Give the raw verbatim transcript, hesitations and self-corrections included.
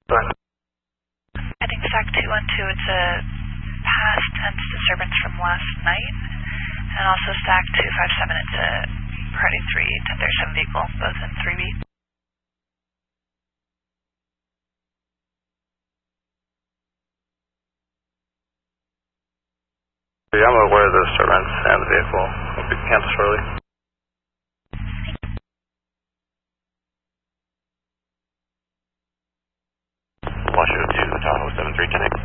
Heading stack two one two, it's a past tense disturbance from last night. And also stack two five seven, it's a priority three ten thirty-seven vehicle, both in three B. Yeah, I'm aware of the disturbance and the vehicle will be canceled shortly. Washoe to Tahoe seven three ten X.